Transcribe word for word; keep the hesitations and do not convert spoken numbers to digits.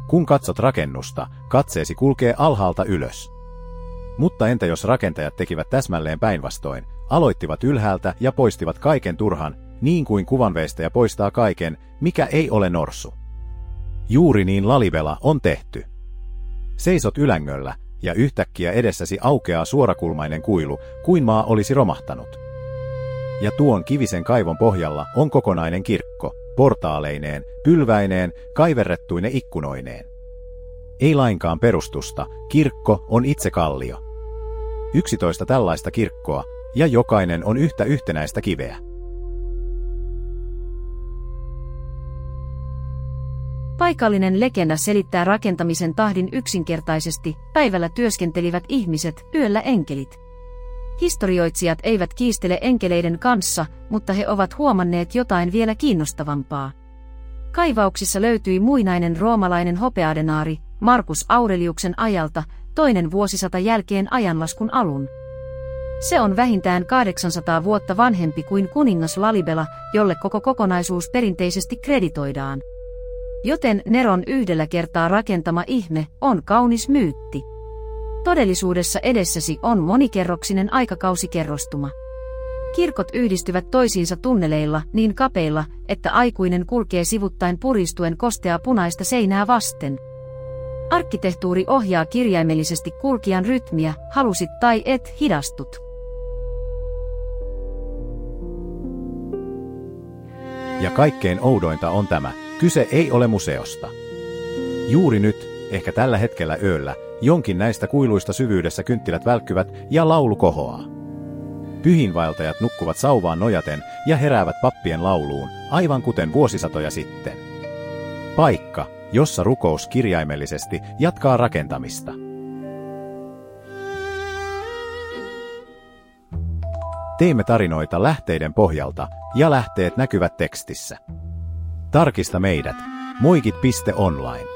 Kun katsot rakennusta, katseesi kulkee alhaalta ylös. Mutta entä jos rakentajat tekivät täsmälleen päinvastoin, aloittivat ylhäältä ja poistivat kaiken turhan, niin kuin kuvanveistäjä poistaa kaiken, mikä ei ole norsu. Juuri niin Lalibela on tehty. Seisot ylängöllä, ja yhtäkkiä edessäsi aukeaa suorakulmainen kuilu, kuin maa olisi romahtanut. Ja tuon kivisen kaivon pohjalla on kokonainen kirkko, portaaleineen, pylväineen, kaiverrettuine ikkunoineen. Ei lainkaan perustusta, kirkko on itse kallio. Yksitoista tällaista kirkkoa, ja jokainen on yhtä yhtenäistä kiveä. Paikallinen legenda selittää rakentamisen tahdin yksinkertaisesti: päivällä työskentelivät ihmiset, yöllä enkelit. Historioitsijat eivät kiistele enkeleiden kanssa, mutta he ovat huomanneet jotain vielä kiinnostavampaa. Kaivauksissa löytyi muinainen roomalainen hopeadenaari Marcus Aureliuksen ajalta, toinen vuosisata jälkeen ajanlaskun alun. Se on vähintään kahdeksansataa vuotta vanhempi kuin kuningas Lalibela, jolle koko kokonaisuus perinteisesti kreditoidaan. Joten Neron yhdellä kertaa rakentama ihme on kaunis myytti. Todellisuudessa edessäsi on monikerroksinen aikakausikerrostuma. Kirkot yhdistyvät toisiinsa tunneleilla niin kapeilla, että aikuinen kulkee sivuttain puristuen kosteaa punaista seinää vasten. Arkkitehtuuri ohjaa kirjaimellisesti kulkijan rytmiä, halusit tai et, hidastut. Ja kaikkein oudointa on tämä: kyse ei ole museosta. Juuri nyt, ehkä tällä hetkellä yöllä, jonkin näistä kuiluista syvyydessä kynttilät välkkyvät ja laulu kohoaa. Pyhiinvaeltajat nukkuvat sauvaan nojaten ja heräävät pappien lauluun, aivan kuten vuosisatoja sitten. Paikka, jossa rukous kirjaimellisesti jatkaa rakentamista. Teemme tarinoita lähteiden pohjalta, ja lähteet näkyvät tekstissä. Tarkista meidät: moikit piste online.